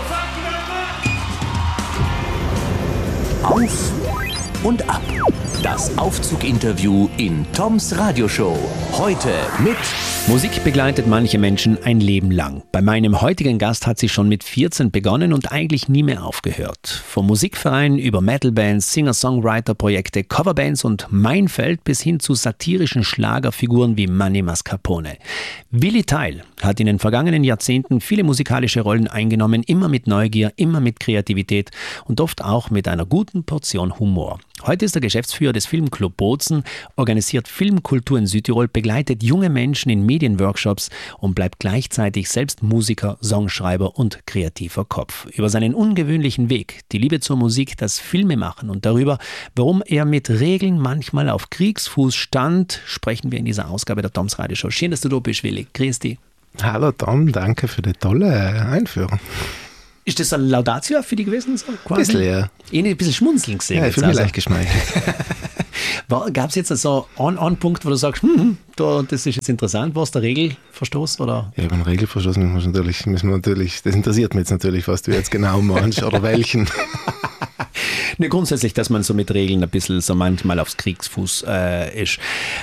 Auf und ab. Das Aufzug-Interview in Toms Radioshow. Heute mit... Musik begleitet manche Menschen ein Leben lang. Bei meinem heutigen Gast hat sie schon mit 14 begonnen und eigentlich nie mehr aufgehört. Vom Musikverein über Metalbands, Singer-Songwriter-Projekte, Coverbands und Mein Feld bis hin zu satirischen Schlagerfiguren wie Manny Mascarpone. Willi Teil hat in den vergangenen Jahrzehnten viele musikalische Rollen eingenommen, immer mit Neugier, immer mit Kreativität und oft auch mit einer guten Portion Humor. Heute ist er Geschäftsführer des Filmclub Bozen, organisiert Filmkultur in Südtirol, begleitet junge Menschen in Medienworkshops und bleibt gleichzeitig selbst Musiker, Songschreiber und kreativer Kopf. Über seinen ungewöhnlichen Weg, die Liebe zur Musik, das Filmemachen und darüber, warum er mit Regeln manchmal auf Kriegsfuß stand, sprechen wir in dieser Ausgabe der Toms Radioshow. Schön, dass du da bist, Willi. Grüß dich. Hallo Tom, danke für die tolle Einführung. Ist das ein Laudatio für dich gewesen? So, quasi? Bisschen, ja. Ein bisschen schmunzeln gesehen. Ja, für mich leicht geschmeichelt. Gab es jetzt so einen Punkt, wo du sagst, das ist jetzt interessant, war es der Regelverstoß? Oder? Ja, beim Regelverstoß müssen wir natürlich, das interessiert mich jetzt natürlich, was du jetzt genau meinst oder welchen. Ne, grundsätzlich, dass man so mit Regeln ein bisschen so manchmal aufs Kriegsfuß ist.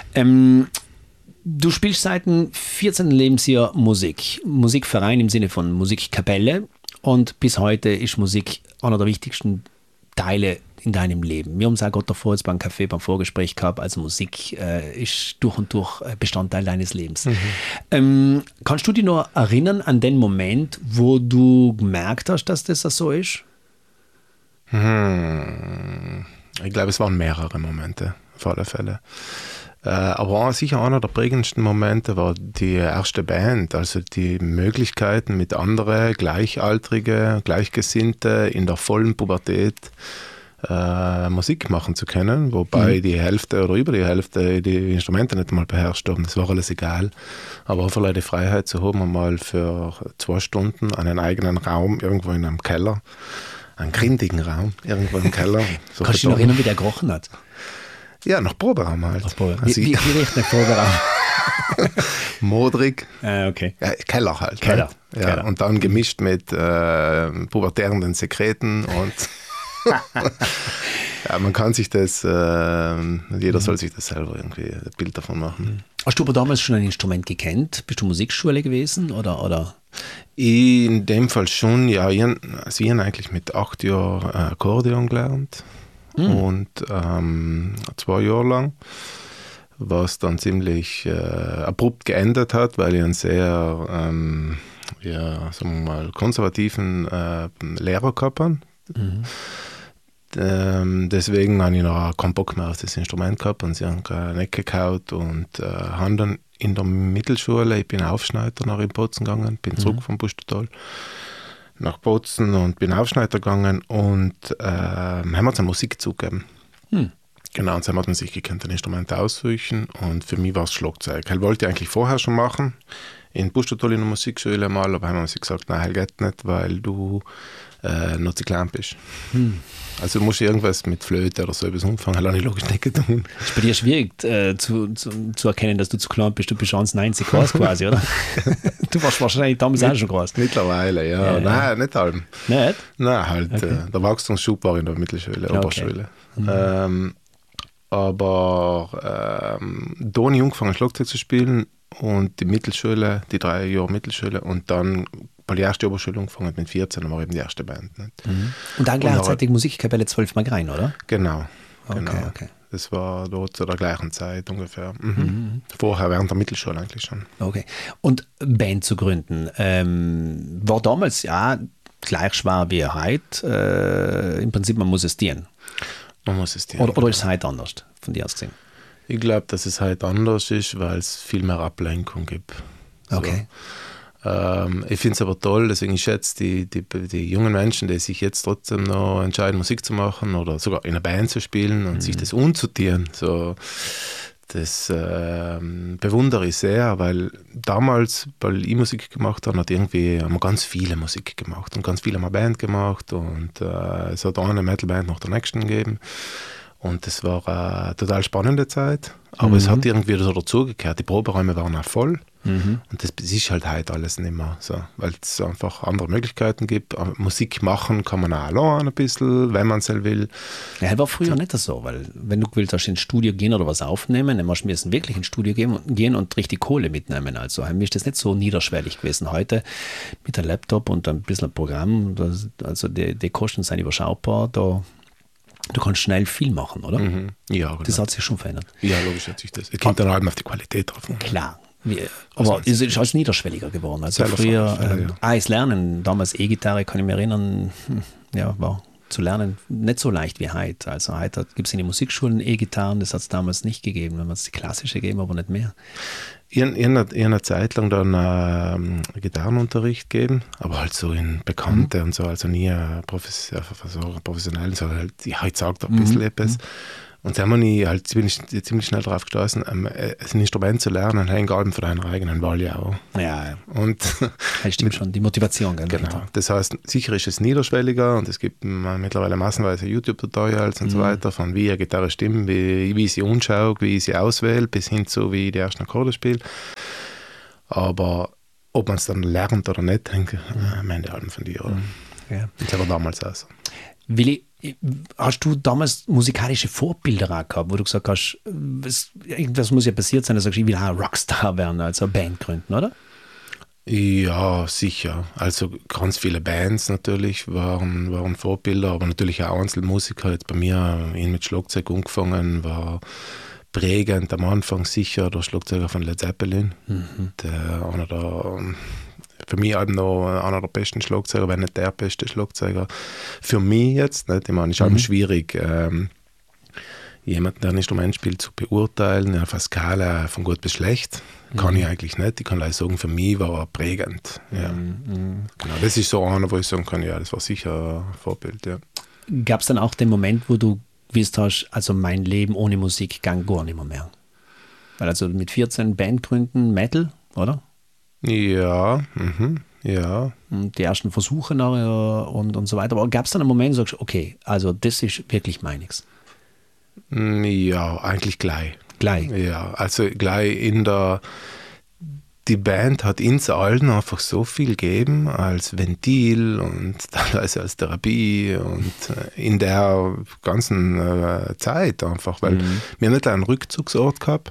Du spielst seit dem 14. Lebensjahr Musik. Musikverein im Sinne von Musikkapelle. Und bis heute ist Musik einer der wichtigsten Teile in deinem Leben. Wir haben es auch gerade davor jetzt beim Café, beim Vorgespräch gehabt, also Musik ist durch und durch Bestandteil deines Lebens. Kannst du dich noch erinnern an den Moment, wo du gemerkt hast, dass das so ist? Ich glaube, es waren mehrere Momente, auf alle Fälle. Aber sicher einer der prägendsten Momente war die erste Band, also die Möglichkeiten mit anderen Gleichaltrige, Gleichgesinnte in der vollen Pubertät Musik machen zu können, wobei die Hälfte oder über die Hälfte die Instrumente nicht einmal beherrscht haben. Das war alles egal. Aber auch die Freiheit zu haben, einmal für 2 Stunden einen eigenen Raum irgendwo in einem Keller, einen grindigen Raum irgendwo im Keller. So kannst du dich noch erinnern, wie der gerochen hat? Ja, nach Proberaum halt. Wie riecht der Proberaum? Modrig. Okay. Ja, Keller halt. Keller. Ja, Keller. und dann gemischt mit pubertärenden Sekreten und ja, man kann sich das, jeder soll sich das selber irgendwie ein Bild davon machen. Hast du aber damals schon ein Instrument gekannt? Bist du Musikschule gewesen oder? In dem Fall schon, ja. Ich habe eigentlich mit 8 Jahren Akkordeon gelernt. Und 2 Jahre lang, was dann ziemlich abrupt geendet hat, weil ich einen sehr sagen wir mal, konservativen Lehrer gehabt habe. Deswegen habe ich noch keinen Bock mehr auf das Instrument gehabt und sie haben eine Ecke gehauen und haben dann in der Mittelschule, ich bin Aufschneider nach in Bozen gegangen, bin zurück vom Pustertal nach Bozen und bin Aufschneider gegangen und haben uns eine Musik zugegeben. Genau, und dann hat man sich gekannt, ein Instrument aussuchen und für mich war es Schlagzeug. Ich wollte eigentlich vorher schon machen, in Pustertal in der Musikschule mal, aber haben sie gesagt, nein, geht nicht, weil du noch zu klein bist. Also du musst irgendwas mit Flöte oder so etwas umfangen, habe ich logisch nicht getan. Es ist bei dir schwierig zu erkennen, dass du zu klein bist. Du bist 1,90 groß quasi, oder? Du warst wahrscheinlich damals auch schon groß. Mittlerweile, ja. Nein, nicht allem. Nicht? Nein, halt. Okay. Der Wachstumsschub war in der Mittelschule, Oberschule. Okay. Aber da habe ich angefangen Schlagzeug zu spielen und die Mittelschule, die 3 Jahre Mittelschule und dann bei der ersten Oberschule angefangen mit 14, dann war eben die erste Band. Nicht? Und dann gleichzeitig Musikkapelle 12 Mal rein, oder? Genau. Okay. Das war dort zu der gleichen Zeit ungefähr. Vorher, während der Mittelschule eigentlich schon. Okay. Und Band zu gründen, war damals ja gleich schwer wie heute. Im Prinzip, man muss es dienen. Man muss es dienen. Oder ist es heute anders, von dir aus gesehen? Ich glaube, dass es heute anders ist, weil es viel mehr Ablenkung gibt. Okay. Ich finde es aber toll, deswegen ich schätze die jungen Menschen, die sich jetzt trotzdem noch entscheiden, Musik zu machen oder sogar in einer Band zu spielen und sich das unzutieren. So, das bewundere ich sehr, weil damals, weil ich Musik gemacht habe, haben wir ganz viele Musik gemacht und ganz viele haben eine Band gemacht und es hat eine Metalband nach der nächsten gegeben. Und das war eine total spannende Zeit, aber es hat irgendwie so dazugehört. Die Proberäume waren auch voll. Und das ist halt heute alles nicht mehr so, weil es einfach andere Möglichkeiten gibt. Musik machen kann man auch allein ein bisschen, wenn man es will. Ja, das war früher nicht so, weil wenn du willst, ins Studio gehen oder was aufnehmen, dann musst du wirklich ins Studio gehen und richtig Kohle mitnehmen. Also mir ist das nicht so niederschwellig gewesen. Heute mit einem Laptop und ein bisschen Programm, also die Kosten sind überschaubar, du kannst schnell viel machen, oder? Ja, genau. Das hat sich schon verändert. Ja, logisch hat sich das. Es kommt dann halt auf die Qualität drauf. Klar. Aber es ist alles niederschwelliger geworden. Also früher, das Lernen, damals E-Gitarre, kann ich mich erinnern, war zu lernen nicht so leicht wie heute. Also heute gibt es in den Musikschulen E-Gitarren, das hat es damals nicht gegeben. Wenn man es die klassische gegeben, aber nicht mehr. Ich habe eine Zeit lang dann Gitarrenunterricht gegeben, aber halt so in Bekannte und so, also nie professionell, so halt, ich sage da ein bisschen etwas. Und da bin ich ziemlich schnell drauf gestoßen, ein Instrument zu lernen, hängt allem für deinen eigenen Wahl auch. Ja. Und das stimmt schon, die Motivation. Genau. Das heißt, sicher ist es niederschwelliger und es gibt mittlerweile massenweise YouTube-Tutorials und so weiter, von wie eine Gitarre stimmt, wie ich sie anschaue, wie ich sie auswähle, bis hin zu wie ich die ersten Akkorde spiele. Aber ob man es dann lernt oder nicht, hängt am Ende allem von dir. Ja. Das war damals auch so. Willi, hast du damals musikalische Vorbilder auch gehabt, wo du gesagt hast, irgendwas muss ja passiert sein, dass du sagst, ich will auch Rockstar werden, also eine Band gründen, oder? Ja, sicher. Also ganz viele Bands natürlich waren Vorbilder, aber natürlich auch Einzelmusiker. Jetzt bei mir, mit Schlagzeug angefangen, war prägend am Anfang sicher der Schlagzeuger von Led Zeppelin, für mich halt noch einer der besten Schlagzeuger, wenn nicht der beste Schlagzeuger. Für mich jetzt, nicht? Ich meine, es ist halt schwierig, jemanden, der ein Instrument spielt, zu beurteilen auf einer Skala von gut bis schlecht. Kann ich eigentlich nicht. Ich kann leider sagen, für mich war er prägend. Ja. Genau, das ist so einer, wo ich sagen kann, ja, das war sicher ein Vorbild. Ja. Gab es dann auch den Moment, wo du gewusst hast, also mein Leben ohne Musik gang gar nicht mehr? Weil also mit 14 Band gründen, Metal, oder? Ja, ja. Und die ersten Versuche nachher und so weiter. Aber gab es dann einen Moment, wo du sagst, okay, also das ist wirklich meiniges? Ja, eigentlich gleich. Gleich? Ja, also gleich die Band hat uns allen einfach so viel gegeben als Ventil und teilweise als Therapie und in der ganzen Zeit einfach, weil wir nicht einen Rückzugsort gehabt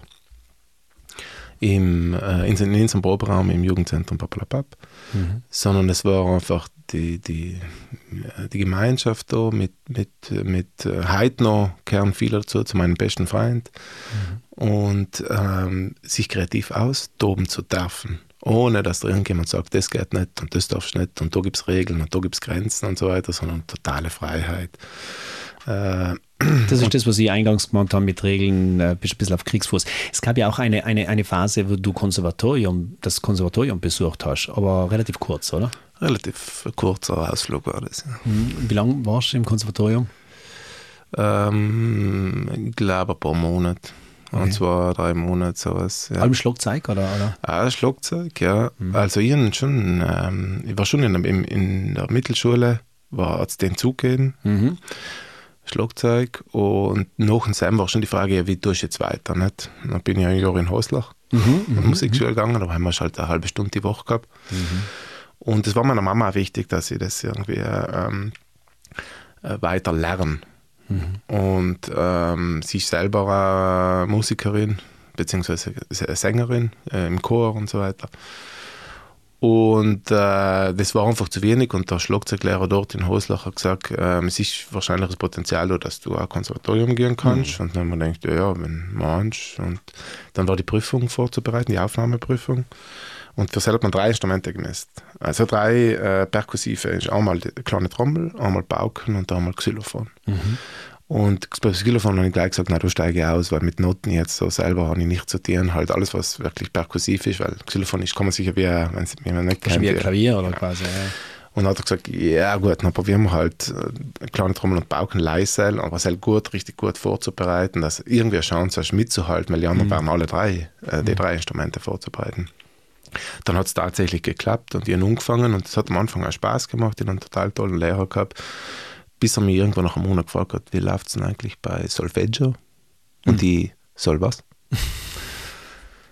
in unserem Proberaum im Jugendzentrum Papalapap, sondern es war einfach die Gemeinschaft da mit heute noch gehören viele dazu, zu meinem besten Freund und sich kreativ austoben zu dürfen, ohne dass da irgendjemand sagt, das geht nicht und das darfst nicht und da gibt es Regeln und da gibt es Grenzen und so weiter, sondern totale Freiheit. Das ist das, was ich eingangs gemeint habe mit Regeln, bist ein bisschen auf Kriegsfuß. Es gab ja auch eine Phase, wo du das Konservatorium besucht hast, aber relativ kurz, oder? Relativ kurzer Ausflug war das. Ja. Wie lange warst du im Konservatorium? Ich glaube ein paar Monate. Okay. Und zwar 3 Monate, sowas. Ja. Allem Schlagzeug, oder? Schlagzeug, ja. Also ich war schon in der Mittelschule, hat es den Zug gegeben. Schlagzeug und nach dem Sam war schon die Frage, ja, wie tue ich jetzt weiter? Nicht? Dann bin ich ein Jahr in Haslach in die Musikschule gegangen, da haben wir halt eine halbe Stunde die Woche gehabt. Und es war meiner Mama auch wichtig, dass ich das irgendwie weiter lerne. Und sie ist selber Musikerin, beziehungsweise Sängerin im Chor und so weiter. Und das war einfach zu wenig und der Schlagzeuglehrer dort in Haslach hat gesagt, es ist wahrscheinlich das Potenzial da, dass du auch Konservatorium gehen kannst. Und dann haben wir gedacht, ja, wenn meinst. Und dann war die Prüfung vorzubereiten, die Aufnahmeprüfung. Und für das hat man 3 Instrumente gemessen. Also 3 perkussive, einmal die kleine Trommel, einmal Pauken und einmal Xylophon. Und bei Xylophon habe ich gleich gesagt, nein, da steige ich aus, weil mit Noten jetzt so selber habe ich nichts zu tun. Halt alles, was wirklich perkussiv ist, weil Xylophon ist, kann man sicher wie man nicht kennt. Wie ein Klavier oder quasi, ja. Und dann hat er gesagt, ja gut, dann probieren wir halt kleine Trommel und Pauken leise, aber es halt richtig gut vorzubereiten, dass irgendwie eine Chance hast mitzuhalten, weil die anderen waren alle 3, die 3 Instrumente vorzubereiten. Dann hat es tatsächlich geklappt und ich habe angefangen und es hat am Anfang auch Spaß gemacht, ich habe einen total tollen Lehrer gehabt, bis er mich irgendwann nach einem Monat gefragt hat, wie läuft es denn eigentlich bei Solfeggio? Und ich, soll was?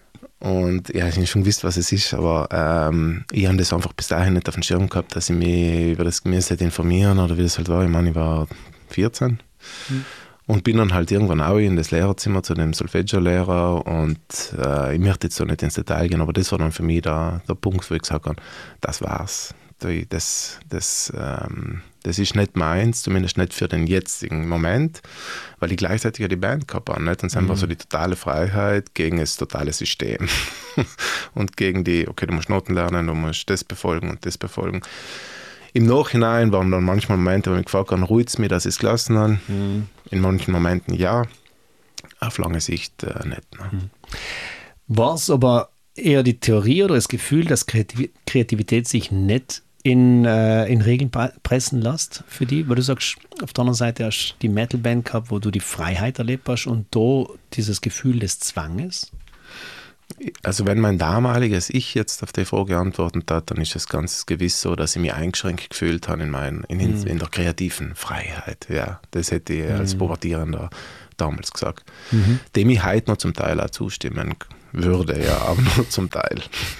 Und ja, ich habe schon gewusst, was es ist, aber ich habe das einfach bis dahin nicht auf dem Schirm gehabt, dass ich mich über das Gemüse hätte informieren oder wie das halt war. Ich meine, ich war 14 und bin dann halt irgendwann auch in das Lehrerzimmer zu dem Solfeggio-Lehrer und ich möchte jetzt so nicht ins Detail gehen, aber das war dann für mich der Punkt, wo ich gesagt habe, das war's. Das ist nicht meins, zumindest nicht für den jetzigen Moment, weil ich gleichzeitig ja die Band gehabt habe. Nicht? Und es ist einfach so die totale Freiheit gegen das totale System. Und gegen die, okay, du musst Noten lernen, du musst das befolgen und das befolgen. Im Nachhinein waren dann manchmal Momente, wo ich gefragt habe, ruht es mir, dass ich es gelassen habe. In manchen Momenten ja, auf lange Sicht nicht. Ne? War es aber eher die Theorie oder das Gefühl, dass Kreativität sich nicht in Regeln pressen lässt für die? Weil du sagst, auf der anderen Seite hast du die Metalband gehabt, wo du die Freiheit erlebt hast und da dieses Gefühl des Zwanges? Also wenn mein damaliges Ich jetzt auf die Frage geantwortet hat, dann ist es ganz gewiss so, dass ich mich eingeschränkt gefühlt habe in der kreativen Freiheit. Ja, das hätte ich als Pubertierender damals gesagt. Dem ich heute noch zum Teil auch zustimmen würde, ja, aber nur zum Teil.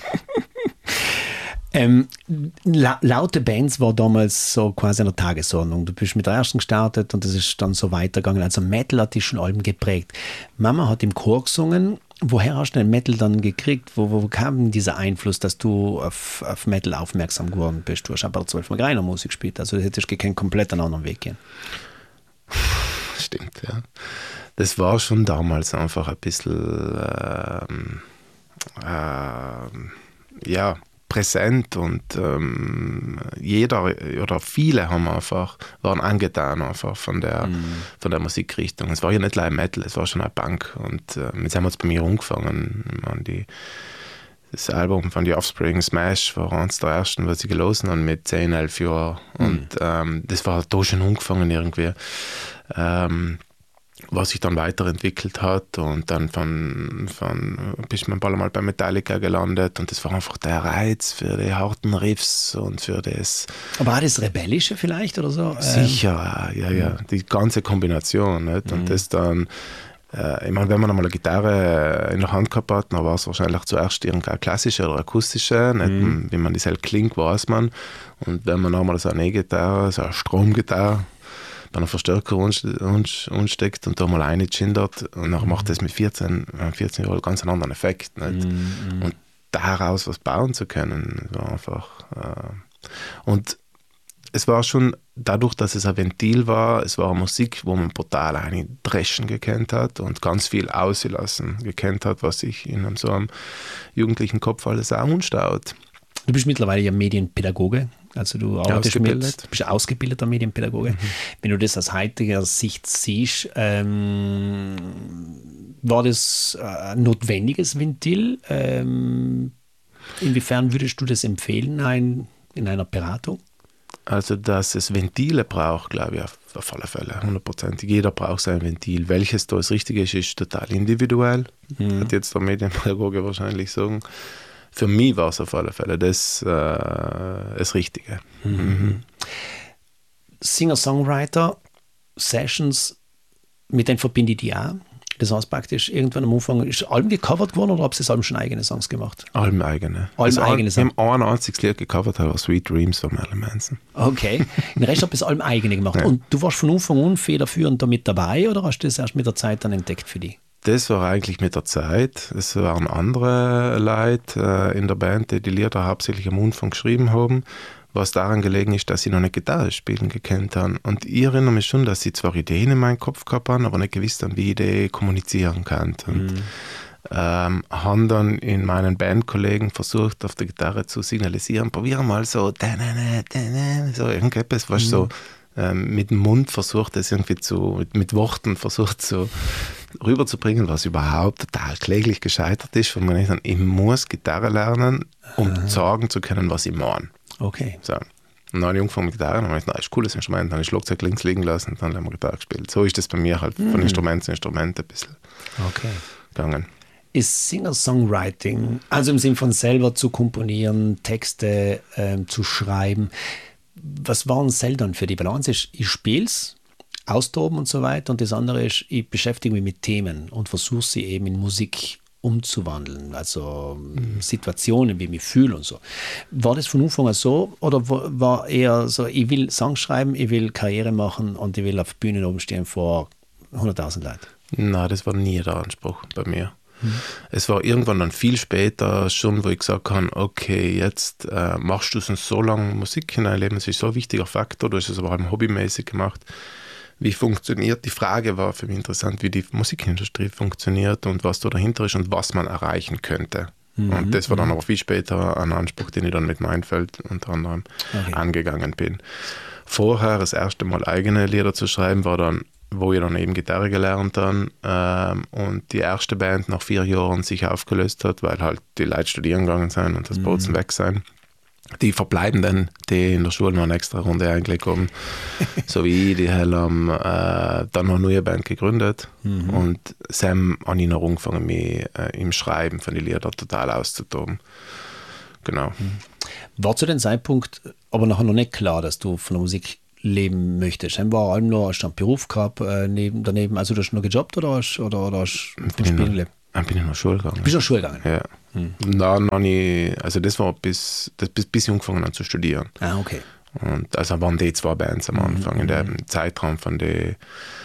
Laute Bands war damals so quasi an der Tagesordnung. Du bist mit der ersten gestartet und das ist dann so weitergegangen. Also Metal hat dich schon allem geprägt. Mama hat im Chor gesungen. Woher hast du den Metal dann gekriegt? Wo kam dieser Einfluss, dass du auf Metal aufmerksam geworden bist? Du hast aber 12 Mal reiner Musik gespielt, also hättest du keinen komplett einen anderen Weg gehen. Stimmt, ja. Das war schon damals einfach ein bisschen präsent und jeder oder viele waren angetan einfach von der Musikrichtung. Es war ja nicht nur Metal, es war schon ein Punk und jetzt haben wir es bei mir angefangen. Das Album von The Offspring, Smash, war eines der ersten, was ich gelesen habe mit 10, 11 Jahren und das war da schon angefangen irgendwie. Was sich dann weiterentwickelt hat und dann bist man ein paar Mal bei Metallica gelandet und das war einfach der Reiz für die harten Riffs und für das... Aber auch das Rebellische vielleicht oder so? Sicher, ja, die ganze Kombination. Nicht? Und das dann, ich meine, wenn man einmal eine Gitarre in der Hand gehabt hat, dann war es wahrscheinlich zuerst irgendeine klassische oder akustische, nicht? Wie man die selbst klingt, weiß man. Und wenn man einmal so eine E-Gitarre, so eine Stromgitarre, bei einem Verstärker ansteckt und da mal reinschindert und dann macht das mit 14 Jahren ganz einen anderen Effekt. Nicht? Und daraus was bauen zu können, war einfach... Und es war schon, dadurch, dass es ein Ventil war, es war eine Musik, wo man brutal dreschen gekannt hat und ganz viel auslassen gekannt hat, was sich in so einem jugendlichen Kopf alles auch anstaut. Du bist mittlerweile ja Medienpädagoge, also du arbeitest bist ausgebildeter Medienpädagoge. Wenn du das aus heutiger Sicht siehst, war das ein notwendiges Ventil? Inwiefern würdest du das empfehlen in einer Beratung? Also, dass es Ventile braucht, glaube ich, auf alle Fälle, 100%. Jeder braucht sein Ventil. Welches da das Richtige ist total individuell. Hat jetzt der Medienpädagoge wahrscheinlich sagen. Für mich war es auf alle Fälle das Richtige. Singer-Songwriter, Sessions, mit denen verbinde ich die auch. Das heißt praktisch, irgendwann am Anfang ist Alben gecovert geworden oder habt ihr Alben schon eigene Songs gemacht? Alben eigene. Eigene Songs. Ich habe ein einziges Lied gecovert, war Sweet Dreams von Marilyn Manson. Okay. Den Rest habt ihr Alben eigene gemacht. Ja. Und du warst von Anfang an federführend damit dabei oder hast du das erst mit der Zeit dann entdeckt für dich? Das war eigentlich mit der Zeit. Es waren andere Leute in der Band, die Lieder hauptsächlich am Anfang geschrieben haben, was daran gelegen ist, dass sie noch nicht Gitarre spielen gekannt haben. Und ich erinnere mich schon, dass sie zwar Ideen in meinem Kopf gehabt haben, aber nicht gewusst haben, wie ich die kommunizieren kann. Und haben dann in meinen Bandkollegen versucht, auf der Gitarre zu signalisieren, probieren mal so, so irgendetwas, was so mit dem Mund versucht, das irgendwie mit Worten versucht so rüberzubringen, was überhaupt total kläglich gescheitert ist, weil man nicht sagen, ich muss Gitarre lernen, um sagen zu können, was ich meine. Okay. So. Und dann habe ich angefangen mit Gitarre, dann habe ich gesagt, das ist ein cooles Instrument, dann habe ich Schlagzeug links liegen lassen und dann haben wir Gitarre gespielt. So ist das bei mir halt von Instrument zu Instrument ein bisschen gegangen. Ist Singer-Songwriting, also im Sinn von selber zu komponieren, Texte zu schreiben, was war denn dann für die Balance? Ich spiele es, austoben und so weiter und das andere ist, ich beschäftige mich mit Themen und versuche sie eben in Musik umzuwandeln, also Situationen, wie ich mich fühle und so. War das von Anfang an so oder war eher so, ich will Songs schreiben, ich will Karriere machen und ich will auf Bühnen oben stehen vor 100.000 Leuten? Nein, das war nie der Anspruch bei mir. Es war irgendwann dann viel später schon, wo ich gesagt habe, okay, jetzt machst du so lange Musik in deinem Leben, das ist so ein wichtiger Faktor, du hast es aber auch hobbymäßig gemacht. Wie funktioniert, die Frage war für mich interessant, wie die Musikindustrie funktioniert und was da dahinter ist und was man erreichen könnte. Und das war dann aber viel später ein Anspruch, den ich dann mit Meinfeld unter anderem angegangen bin. Vorher das erste Mal eigene Lieder zu schreiben, war dann, wo ich dann eben Gitarre gelernt habe und die erste Band nach 4 Jahren sich aufgelöst hat, weil halt die Leute studieren gegangen sind und das Bozen weg sein. Die Verbleibenden, die in der Schule noch eine extra Runde eingelegt haben, so wie ich, die haben dann noch eine neue Band gegründet. Und Sam habe ich noch angefangen, mich im Schreiben von den Liedern total auszutoben. Genau. War zu dem Zeitpunkt aber nachher noch nicht klar, dass du von der Musik leben möchtest? War allem noch, hast du einen Beruf gehabt daneben? Also du hast noch gejobbt oder hast du vom Spielen gelebt? Dann bin ich nach Schule gegangen. Bist du nach Schule gegangen? Ja. Dann habe ich, also das war bis ich angefangen habe zu studieren. Ah, okay. Und also waren die 2 Bands am Anfang, in dem Zeitraum von den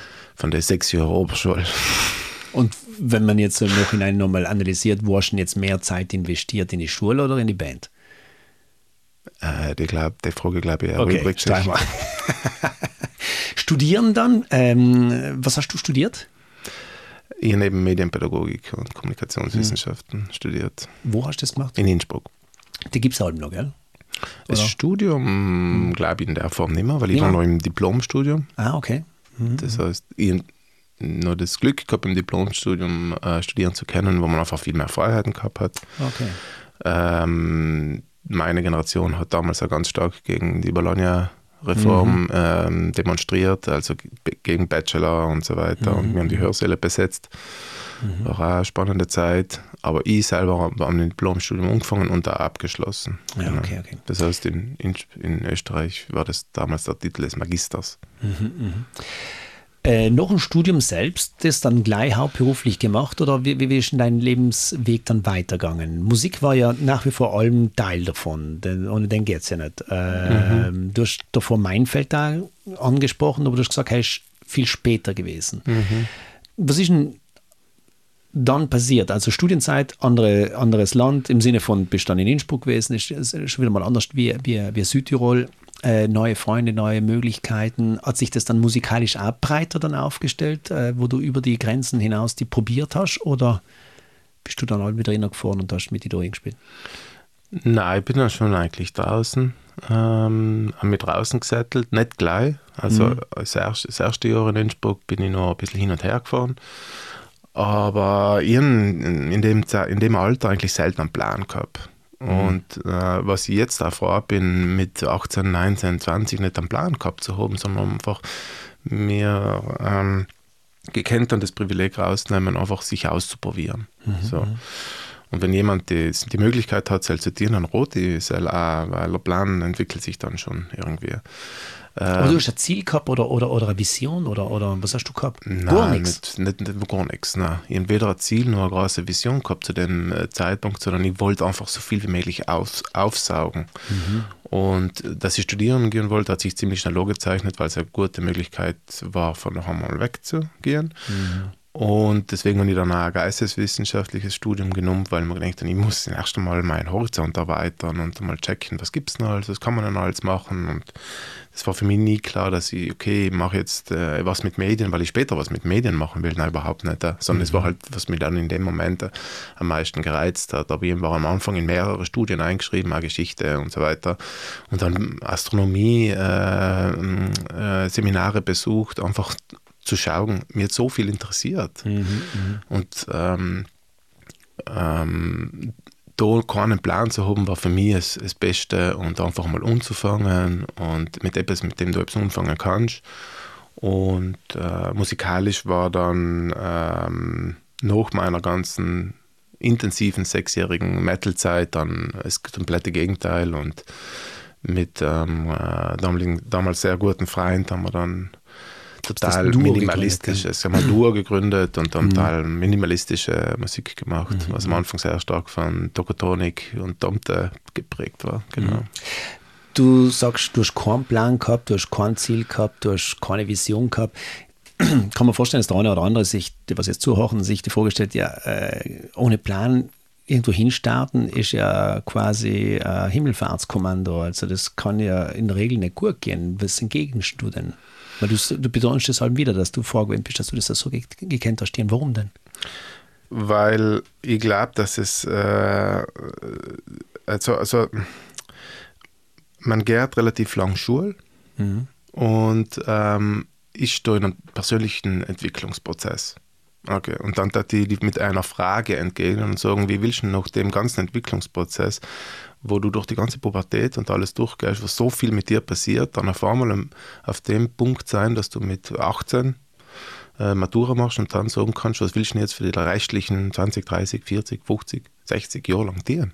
6 Jahren Oberschule. Und wenn man jetzt im Nachhinein nochmal analysiert, wo hast du denn jetzt mehr Zeit investiert, in die Schule oder in die Band? Die Frage, glaube ich, erübrigt sich. Studieren dann, was hast du studiert? Ich habe eben Medienpädagogik und Kommunikationswissenschaften studiert. Wo hast du das gemacht? In Innsbruck. Die gibt es auch noch, gell? Das Studium glaube ich in der Form nicht mehr, weil ich war noch im Diplomstudium. Ah, okay. Das heißt, ich habe noch das Glück gehabt, im Diplomstudium studieren zu können, wo man einfach viel mehr Freiheiten gehabt hat. Okay. Meine Generation hat damals auch ganz stark gegen die Bologna-Reform demonstriert, also gegen Bachelor und so weiter. Und wir haben die Hörsäle besetzt. War auch eine spannende Zeit. Aber ich selber habe am Diplomstudium angefangen und da abgeschlossen. Ja, genau. okay. Das heißt, in Österreich war das damals der Titel des Magisters. Noch ein Studium selbst, das dann gleich hauptberuflich gemacht oder wie ist denn dein Lebensweg dann weitergegangen? Musik war ja nach wie vor allem Teil davon, denn ohne den geht es ja nicht. Du hast davor Meinfeld da angesprochen, aber du hast gesagt, hey, ist viel später gewesen. Was ist denn dann passiert? Also Studienzeit, anderes Land, im Sinne von, bist dann in Innsbruck gewesen, ist schon wieder mal anders wie Südtirol. Neue Freunde, neue Möglichkeiten. Hat sich das dann musikalisch auch breiter dann aufgestellt, wo du über die Grenzen hinaus die probiert hast? Oder bist du dann halt wieder reingefahren und hast mit dir durchgespielt? Nein, ich bin dann schon eigentlich draußen. Habe mich draußen gesettelt, nicht gleich. Also das erste Jahr in Innsbruck bin ich noch ein bisschen hin und her gefahren. Aber ich habe in dem Alter eigentlich selten einen Plan gehabt. Und was ich jetzt auch froh bin, mit 18, 19, 20 nicht einen Plan gehabt zu haben, sondern einfach mir gekannt und das Privileg rausnehmen, einfach sich auszuprobieren. So. Und wenn jemand die Möglichkeit hat, zu dienen, dann rot ist auch, weil der Plan entwickelt sich dann schon irgendwie. Aber du hast ein Ziel gehabt oder eine Vision oder was hast du gehabt? Nein, gar nichts? Nicht gar nichts. Nein. Ich habe weder ein Ziel noch eine große Vision gehabt zu dem Zeitpunkt, sondern ich wollte einfach so viel wie möglich aufsaugen. Und dass ich studieren gehen wollte, hat sich ziemlich schnell angezeichnet, weil es eine gute Möglichkeit war, von noch einmal wegzugehen. Und deswegen habe ich dann auch ein geisteswissenschaftliches Studium genommen, weil man gedacht hat, ich muss erst einmal meinen Horizont erweitern und mal checken, was gibt es noch alles, was kann man denn alles machen. Und es war für mich nie klar, dass ich mache jetzt was mit Medien, weil ich später was mit Medien machen will. Nein, überhaupt nicht. Sondern es war halt, was mich dann in dem Moment am meisten gereizt hat. Aber ich war am Anfang in mehrere Studien eingeschrieben, auch Geschichte und so weiter. Und dann Astronomie, Seminare besucht, einfach zu schauen, mir hat so viel interessiert. Und da keinen Plan zu haben, war für mich das Beste und einfach mal anzufangen und mit etwas, mit dem du etwas anfangen kannst. Und musikalisch war dann nach meiner ganzen intensiven 6-jährigen Metal-Zeit dann das komplette Gegenteil und mit damals sehr guten Freund haben wir dann total minimalistisches, haben wir Duo gegründet und dann total minimalistische Musik gemacht, was am Anfang sehr stark von Tokotronik und Tomte geprägt war. Genau. Du sagst, du hast keinen Plan gehabt, du hast kein Ziel gehabt, du hast keine Vision gehabt. Kann man vorstellen, dass der eine oder andere sich, was jetzt zuhören, sich die Frage stellt, ja, ohne Plan irgendwo hinstarten ist ja quasi ein Himmelfahrtskommando. Also das kann ja in der Regel nicht gut gehen. Was entgegnest du denn? Weil du betonst es halt wieder, dass du vorgewöhnt bist, dass du das so gekannt hast. Warum denn? Weil ich glaube, dass es man geht relativ lang Schule und ist da in einem persönlichen Entwicklungsprozess. Okay, und dann hat die mit einer Frage entgegnen und sagen, wie willst du nach dem ganzen Entwicklungsprozess, wo du durch die ganze Pubertät und alles durchgehst, wo so viel mit dir passiert, dann auf einmal auf dem Punkt sein, dass du mit 18 Matura machst und dann sagen kannst, was willst du jetzt für die restlichen 20, 30, 40, 50, 60 Jahre lang dienen?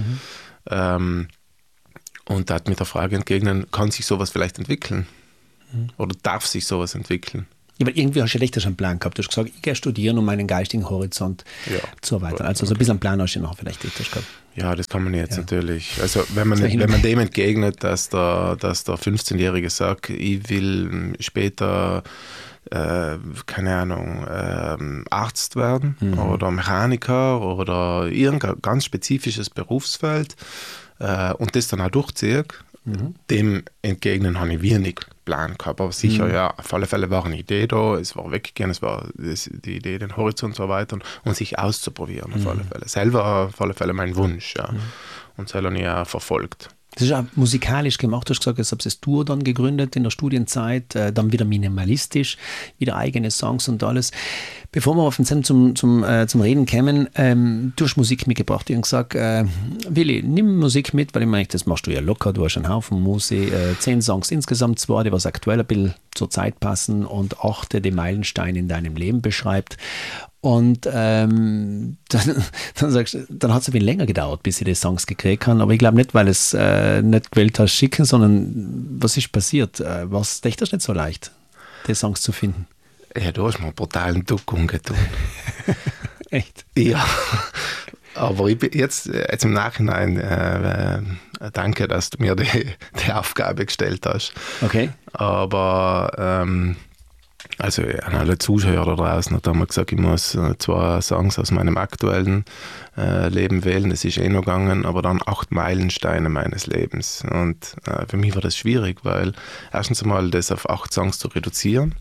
Und da hat mit der Frage entgegnen, kann sich sowas vielleicht entwickeln? Oder darf sich sowas entwickeln? Ja, weil irgendwie hast du ja echt schon einen Plan gehabt. Du hast gesagt, ich gehe studieren, um meinen geistigen Horizont zu erweitern. Also so ein bisschen einen Plan hast du noch vielleicht echt gehabt. Ja, das kann man jetzt natürlich. Also wenn man dem entgegnet, dass der 15-Jährige sagt, ich will später keine Ahnung, Arzt werden oder Mechaniker oder irgendein ganz spezifisches Berufsfeld und das dann auch durchziehe, dem entgegnen habe ich wenig Plan gehabt. Aber sicher, ja, auf alle Fälle war eine Idee da, es war weggehen, es war die Idee, den Horizont zu erweitern und sich auszuprobieren auf alle Fälle. Selber auf alle Fälle mein Wunsch, ja. Und das habe ich auch verfolgt. Das ist auch musikalisch gemacht. Du hast gesagt, jetzt habt ihr das Duo dann gegründet in der Studienzeit, dann wieder minimalistisch, wieder eigene Songs und alles. Bevor wir auf den Sendung zum Reden kommen, du hast Musik mitgebracht. Ich habe gesagt, Willi, nimm Musik mit, weil ich meine, das machst du ja locker. Du hast einen Haufen Musik, 10 Songs insgesamt, 2, die was aktuell ein bisschen zur Zeit passen und 8, die Meilensteine in deinem Leben beschreibt. Und dann sagst du, dann hat es ein bisschen länger gedauert, bis ich die Songs gekriegt habe. Aber ich glaube nicht, weil es nicht gewählt hast, schicken, sondern was ist passiert? War es echt nicht so leicht, die Songs zu finden? Ja, du hast mir einen brutalen Druck umgetan. Echt? Ja. Aber ich bin jetzt im Nachhinein danke, dass du mir die Aufgabe gestellt hast. Okay. Aber also an alle Zuschauer da draußen hat einmal gesagt, ich muss 2 Songs aus meinem aktuellen Leben wählen. Das ist noch gegangen, aber dann 8 Meilensteine meines Lebens. Und für mich war das schwierig, weil erstens einmal das auf 8 Songs zu reduzieren,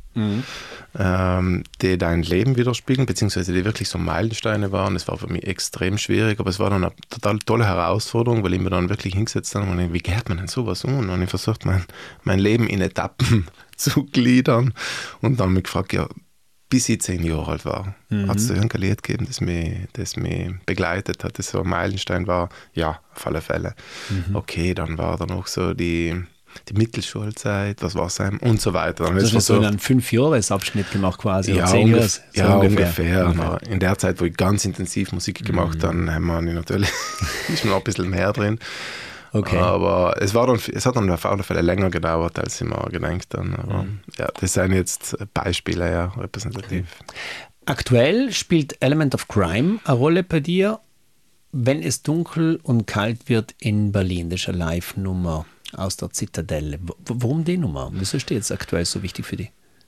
die dein Leben widerspiegeln, beziehungsweise die wirklich so Meilensteine waren. Das war für mich extrem schwierig, aber es war dann eine total tolle Herausforderung, weil ich mir dann wirklich hingesetzt habe und dachte, wie geht man denn sowas um? Und ich versucht, mein Leben in Etappen zu gliedern und dann mich gefragt, ja, bis ich 10 Jahre alt war, hat es da irgendein Lied gegeben, das mich begleitet hat, das so ein Meilenstein war? Ja, auf alle Fälle. Okay, dann war da noch so die Mittelschulzeit, was war es und so weiter. Dann das hast du einen 5-Jahres-Abschnitt gemacht quasi, ja, 10 Jahre? Ja, ungefähr. In der Zeit, wo ich ganz intensiv Musik gemacht habe, haben wir natürlich ist noch ein bisschen mehr drin. Okay. Aber es hat dann auf alle Fälle länger gedauert, als ich mir gedacht habe. Aber ja, das sind jetzt Beispiele, ja, repräsentativ. Aktuell spielt Element of Crime eine Rolle bei dir, wenn es dunkel und kalt wird in Berlin. Das ist eine Live-Nummer aus der Zitadelle. Warum die Nummer? Wieso ist die jetzt aktuell so wichtig für dich?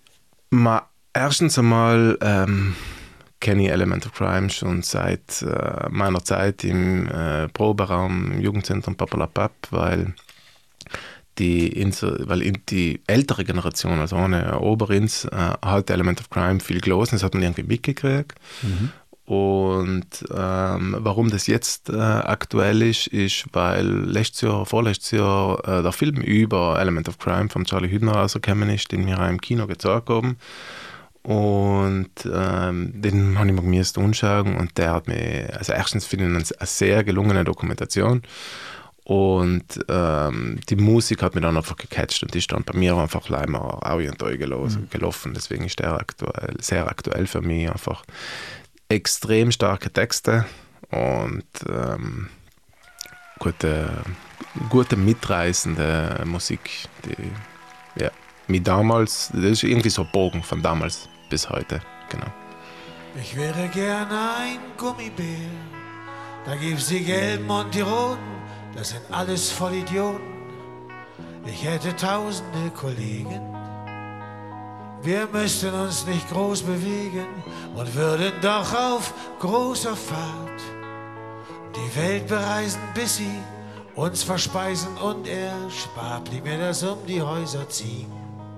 Erstens einmal kenne ich Element of Crime schon seit meiner Zeit im Proberaum im Jugendzentrum Papalapap, weil die ältere Generation, also ohne Oberins, hat Element of Crime viel gelesen, das hat man irgendwie mitgekriegt. Und warum das jetzt aktuell ist, weil vorletztes Jahr der Film über Element of Crime von Charlie Hübner rausgekommen ist, den wir auch im Kino gezeigt haben. Und den habe ich mir anschauen und der hat mir, also erstens finde ich eine sehr gelungene Dokumentation und die Musik hat mich dann einfach gecatcht und die ist dann bei mir einfach leider auch in die gelaufen, deswegen ist der sehr aktuell für mich, einfach extrem starke Texte und gute mitreißende Musik, die, ja. mich damals, das ist irgendwie so ein Bogen von damals bis heute, genau. Ich wäre gerne ein Gummibär, da gibt's die Gelben und die Roten, das sind alles Vollidioten. Ich hätte tausende Kollegen, wir müssten uns nicht groß bewegen und würden doch auf großer Fahrt die Welt bereisen, bis sie uns verspeisen und erspart blieb mir das um die Häuser ziehen.